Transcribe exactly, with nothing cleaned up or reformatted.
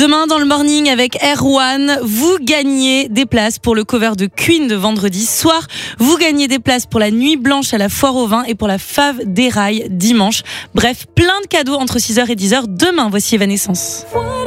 Demain dans le morning avec Erwan, vous gagnez des places pour le cover de Queen de vendredi soir. Vous gagnez des places pour la nuit blanche à la foire au vin et pour la fave des rails dimanche. Bref, plein de cadeaux entre six heures et dix heures demain. Voici Evanescence.